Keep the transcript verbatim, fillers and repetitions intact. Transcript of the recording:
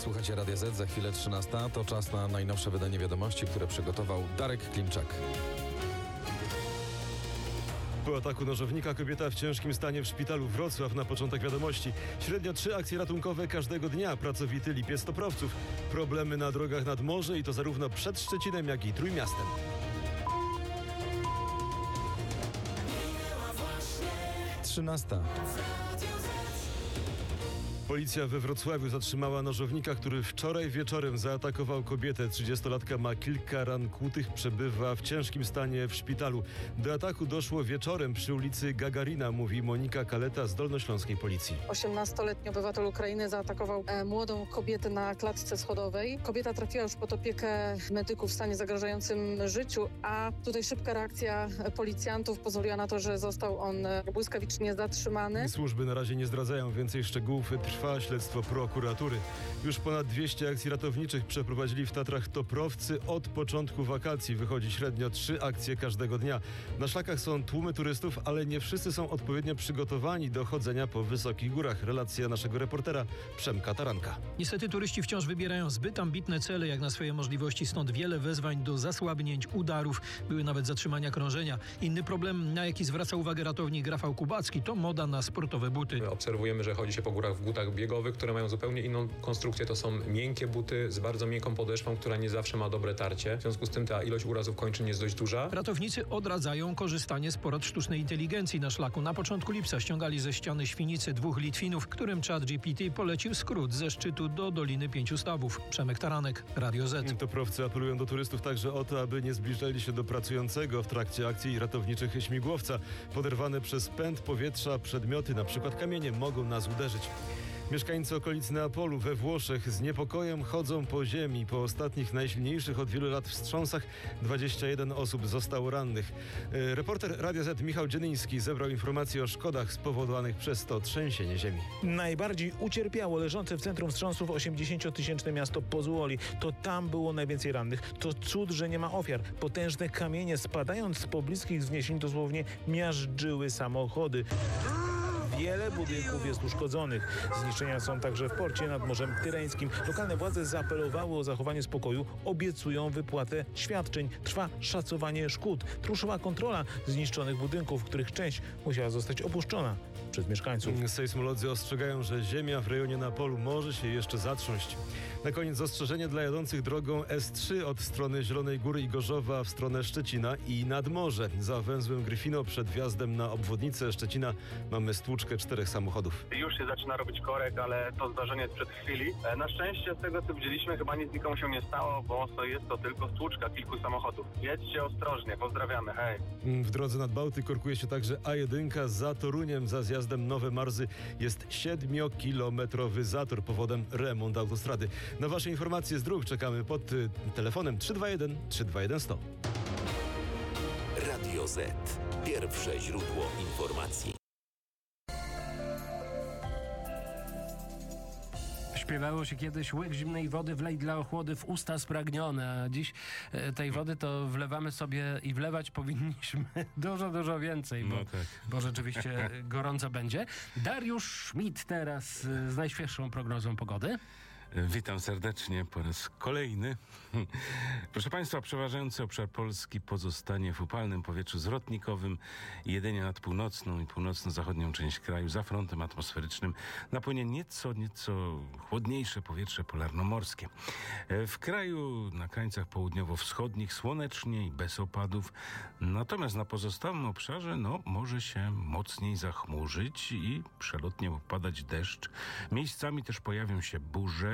Słuchacie Radia Z, za chwilę trzynasta. To czas na najnowsze wydanie wiadomości, które przygotował Darek Klimczak. Po ataku nożownika kobieta w ciężkim stanie w szpitalu Wrocław. Na początek wiadomości. Średnio trzy akcje ratunkowe każdego dnia. Pracowity lipiec Toprowców. Problemy na drogach nad morze i to zarówno przed Szczecinem, jak i Trójmiastem. trzynasta. Policja we Wrocławiu zatrzymała nożownika, który wczoraj wieczorem zaatakował kobietę. trzydziestolatka ma kilka ran kłutych, przebywa w ciężkim stanie w szpitalu. Do ataku doszło wieczorem przy ulicy Gagarina, mówi Monika Kaleta z dolnośląskiej policji. osiemnastoletni obywatel Ukrainy zaatakował e, młodą kobietę na klatce schodowej. Kobieta trafiła już pod opiekę medyków w stanie zagrażającym życiu, a tutaj szybka reakcja policjantów pozwoliła na to, że został on błyskawicznie zatrzymany. Służby na razie nie zdradzają więcej szczegółów. Trwa śledztwo prokuratury. Już ponad dwieście akcji ratowniczych przeprowadzili w Tatrach Toprowcy od początku wakacji. Wychodzi średnio trzy akcje każdego dnia. Na szlakach są tłumy turystów, ale nie wszyscy są odpowiednio przygotowani do chodzenia po wysokich górach. Relacja naszego reportera Przemka Taranka. Niestety turyści wciąż wybierają zbyt ambitne cele jak na swoje możliwości, stąd wiele wezwań do zasłabnięć, udarów, były nawet zatrzymania krążenia. Inny problem, na jaki zwraca uwagę ratownik Rafał Kubacki, to moda na sportowe buty. Obserwujemy, że chodzi się po górach w butach biegowych, które mają zupełnie inną konstrukcję. To są miękkie buty z bardzo miękką podeszwą, która nie zawsze ma dobre tarcie. W związku z tym ta ilość urazów kończyn jest dość duża. Ratownicy odradzają korzystanie z porad sztucznej inteligencji na szlaku. Na początku lipca ściągali ze ściany Świnicy dwóch Litwinów, którym ChatGPT polecił skrót ze szczytu do Doliny Pięciu Stawów. Przemek Taranek, Radio Z. Toprowcy apelują do turystów także o to, aby nie zbliżali się do pracującego w trakcie akcji ratowniczych śmigłowca. Poderwane przez pęd powietrza przedmioty, np. kamienie, mogą nas uderzyć. Mieszkańcy okolic Neapolu we Włoszech z niepokojem chodzą po ziemi. Po ostatnich, najsilniejszych od wielu lat wstrząsach dwadzieścia jeden osób zostało rannych. E, reporter Radia Z Michał Dziennyński zebrał informacje o szkodach spowodowanych przez to trzęsienie ziemi. Najbardziej ucierpiało leżące w centrum wstrząsów osiemdziesięciotysięczne miasto Pozzuoli. To tam było najwięcej rannych. To cud, że nie ma ofiar. Potężne kamienie, spadając z pobliskich wzniesień, dosłownie miażdżyły samochody. Wiele budynków jest uszkodzonych. Zniszczenia są także w porcie nad Morzem Tyreńskim. Lokalne władze zaapelowały o zachowanie spokoju, obiecują wypłatę świadczeń. Trwa szacowanie szkód. Truszyła kontrola zniszczonych budynków, których część musiała zostać opuszczona przez mieszkańców. Sejsmolodzy ostrzegają, że ziemia w rejonie Neapolu może się jeszcze zatrząść. Na koniec ostrzeżenie dla jadących drogą S trzy od strony Zielonej Góry i Gorzowa w stronę Szczecina i nad morze. Za węzłem Gryfino przed wjazdem na obwodnicę Szczecina mamy stłuczkę czterech samochodów. Już się zaczyna robić korek, ale to zdarzenie sprzed chwili. Na szczęście z tego, co widzieliśmy, chyba nic nikomu się nie stało, bo to jest to tylko stłuczka kilku samochodów. Jedźcie ostrożnie, pozdrawiamy, hej. W drodze nad Bałtyk korkuje się także A jeden. Za Toruniem, za zjazdem Nowe Marzy jest siedmiokilometrowy zator, powodem remont autostrady. Na wasze informacje z dróg czekamy pod y, telefonem trzy dwa jeden trzy dwa jeden sto. Radio Z. Pierwsze źródło informacji. Śpiewało się kiedyś: łyk zimnej wody wlej dla ochłody w usta spragnione, a dziś e, tej wody to wlewamy sobie i wlewać powinniśmy dużo, dużo więcej, bo, no tak. bo rzeczywiście gorąco będzie. Dariusz Schmidt teraz z najświeższą prognozą pogody. Witam serdecznie po raz kolejny. Proszę Państwa, przeważający obszar Polski pozostanie w upalnym powietrzu zwrotnikowym. Jedynie nad północną i północno-zachodnią część kraju za frontem atmosferycznym napłynie nieco, nieco chłodniejsze powietrze polarnomorskie. W kraju na krańcach południowo-wschodnich słonecznie i bez opadów. Natomiast na pozostałym obszarze no, może się mocniej zachmurzyć i przelotnie upadać deszcz. Miejscami też pojawią się burze.